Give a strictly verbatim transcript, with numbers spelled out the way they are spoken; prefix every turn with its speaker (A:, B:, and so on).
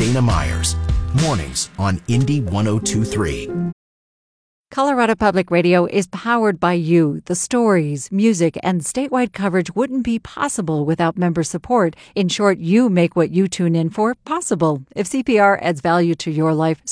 A: Dana Myers. Mornings on Indy one oh two point three.
B: Colorado Public Radio is powered by you. The stories, music, and statewide coverage wouldn't be possible without member support. In short, you make what you tune in for possible. If C P R adds value to your life,